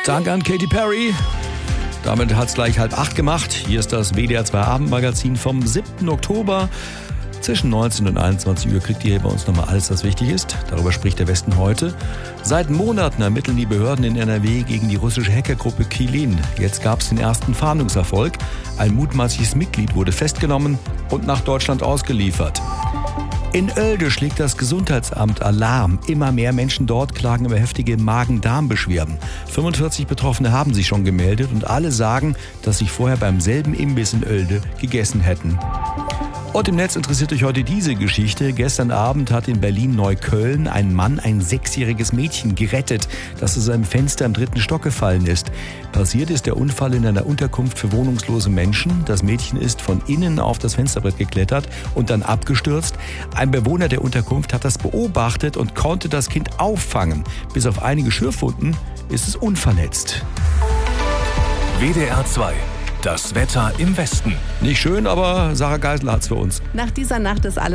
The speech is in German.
Dank an Katy Perry. Damit hat es gleich 7:30 gemacht. Hier ist das WDR 2 Abendmagazin vom 7. Oktober. Zwischen 19 und 21 Uhr kriegt ihr hier bei uns nochmal alles, was wichtig ist. Darüber spricht der Westen heute. Seit Monaten ermitteln die Behörden in NRW gegen die russische Hackergruppe Kylin. Jetzt gab es den ersten Fahndungserfolg. Ein mutmaßliches Mitglied wurde festgenommen und nach Deutschland ausgeliefert. In Oelde schlägt das Gesundheitsamt Alarm. Immer mehr Menschen dort klagen über heftige Magen-Darm-Beschwerden. 45 Betroffene haben sich schon gemeldet und alle sagen, dass sie vorher beim selben Imbiss in Oelde gegessen hätten. Und im Netz interessiert euch heute diese Geschichte. Gestern Abend hat in Berlin-Neukölln ein Mann ein 6-jähriges Mädchen gerettet, das aus seinem Fenster im 3. Stock gefallen ist. Passiert ist der Unfall in einer Unterkunft für wohnungslose Menschen. Das Mädchen ist von innen auf das Fensterbrett geklettert und dann abgestürzt. Ein Bewohner der Unterkunft hat das beobachtet und konnte das Kind auffangen. Bis auf einige Schürfwunden ist es unverletzt. WDR 2. Das Wetter im Westen. Nicht schön, aber Sarah Geisler hat's für uns. Nach dieser Nacht ist alles